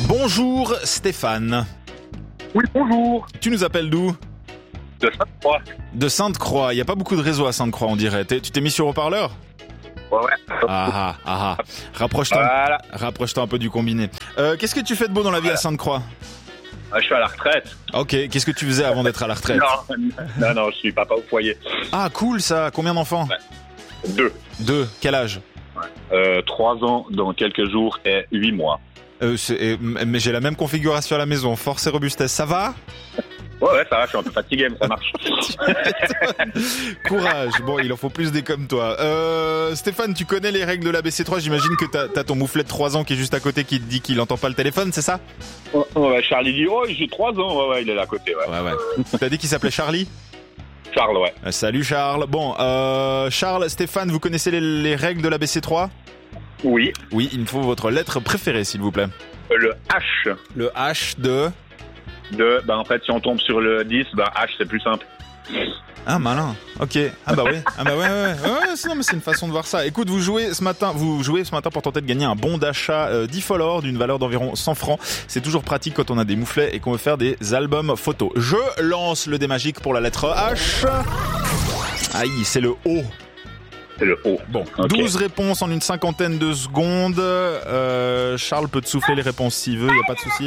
Bonjour Stéphane. Oui, bonjour. Tu nous appelles d'où ? De Sainte-Croix. De Sainte-Croix. Il n'y a pas beaucoup de réseau à Sainte-Croix, on dirait. Tu t'es mis sur haut-parleur ? Ouais. Ah. Rapproche-toi, Voilà. rapproche-toi un peu du combiné. Qu'est-ce que tu fais de beau dans la vie à Sainte-Croix ? Je suis à la retraite. Ok, qu'est-ce que tu faisais avant d'être à la retraite ? Non, je suis papa au foyer. Ah, cool ça. Combien d'enfants ? 2. Quel âge ? 3 ans dans quelques jours et 8 mois. Mais j'ai la même configuration à la maison. Force et robustesse, ça va ? Ouais, ça va, je suis un peu fatigué, mais ça marche. Courage. Bon, il en faut plus des comme toi. Stéphane, tu connais les règles de l'ABC3 ? J'imagine que t'as ton mouflet de 3 ans qui est juste à côté qui te dit qu'il entend pas le téléphone, c'est ça ? Charlie dit, j'ai 3 ans. Ouais, il est là à côté, ouais. Ouais. T'as dit qu'il s'appelait Charlie ? Charles, ouais. Salut Charles. Bon, Charles, Stéphane, vous connaissez les règles de l'ABC3 ? Oui. Oui, il me faut votre lettre préférée, s'il vous plaît. Le H. Le H de... En fait, si on tombe sur le 10, H, c'est plus simple. Ah, malin. Ok. Ah bah ouais. Ouais, non, mais c'est une façon de voir ça. Écoute, vous jouez ce matin pour tenter de gagner un bon d'achat d'e-Follower d'une valeur d'environ 100 francs. C'est toujours pratique quand on a des mouflets et qu'on veut faire des albums photos. Je lance le dé magique pour la lettre H. Aïe, c'est le O. C'est le O. Bon, Okay. 12 réponses en une cinquantaine de secondes. Charles peut te souffler les réponses s'il veut, y a pas de souci.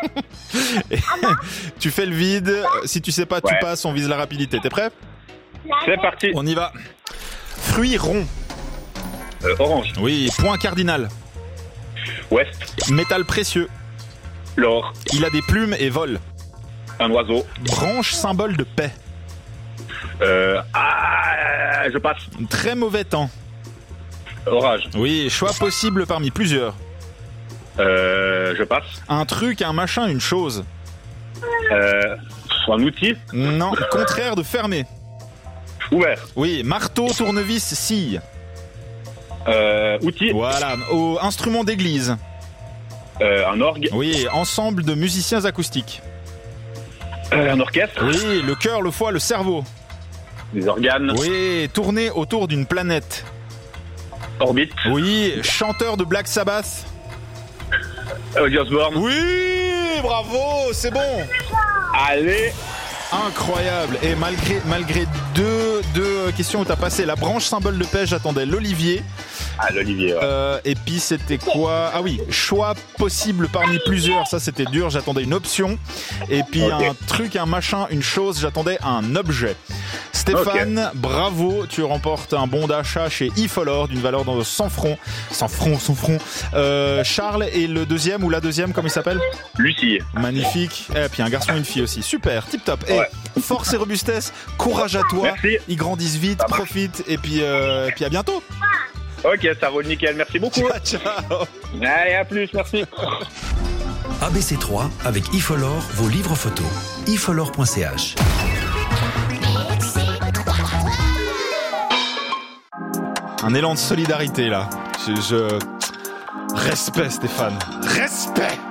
Tu fais le vide. Si tu sais pas, tu passes, on vise la rapidité. T'es prêt ? C'est parti. On y va. Fruit rond. Orange. Oui, point cardinal. Ouest. Métal précieux. L'or. Il a des plumes et vole. Un oiseau. Branche symbole de paix. Je passe. Très mauvais temps. Orage. Oui, choix possible parmi plusieurs. Je passe. Un truc, un machin, une chose. Un outil. Non, contraire de fermer. Ouvert. Oui, marteau, tournevis, scie. Outil. Voilà, instrument d'église. Un orgue. Oui, ensemble de musiciens acoustiques. Un orchestre. Oui, le cœur, le foie, le cerveau. Des organes. Oui, tourner autour d'une planète. Orbite. Oui, chanteur de Black Sabbath. Ozzy Osbourne. Oui, bravo, c'est bon. Allez. Incroyable. Et malgré deux questions où t'as passé la branche symbole de paix, j'attendais l'olivier. Ah, l'olivier, ouais. Et puis c'était quoi ? Ah oui, choix possible parmi plusieurs, ça c'était dur, j'attendais une option. Et puis un truc, un machin, une chose, j'attendais un objet. Stéphane, bravo, tu remportes un bon d'achat chez e-Follower d'une valeur de 100 francs. 100 francs. Charles et le deuxième ou la deuxième, comment il s'appelle ? Lucie. Magnifique. Et puis un garçon et une fille aussi. Super, tip top. Et force et robustesse, courage à toi. Merci. Ils grandissent vite, profite et puis à bientôt. Ok, ça roule nickel, merci beaucoup. Ciao. Allez, à plus, merci. ABC3 avec e-Follower, vos livres photos. e-follower.ch. Un élan de solidarité là. Respect Stéphane. Respect.